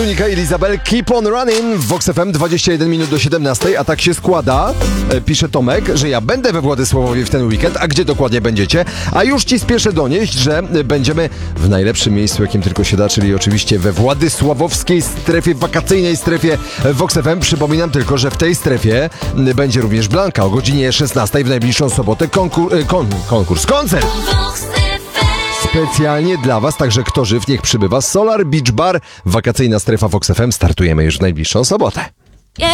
Monika i Izabel, Keep on Running w Vox FM, 21 minut do 17, a tak się składa, pisze Tomek, że ja będę we Władysławowie w ten weekend, a gdzie dokładnie będziecie? A już ci spieszę donieść, że będziemy w najlepszym miejscu, jakim tylko się da, czyli oczywiście we władysławowskiej strefie, wakacyjnej strefie Vox FM. Przypominam tylko, że w tej strefie będzie również Blanka o godzinie 16 w najbliższą sobotę koncert. Specjalnie dla Was, także kto żyw, niech przybywa. Solar Beach Bar, wakacyjna strefa Vox FM. Startujemy już w najbliższą sobotę.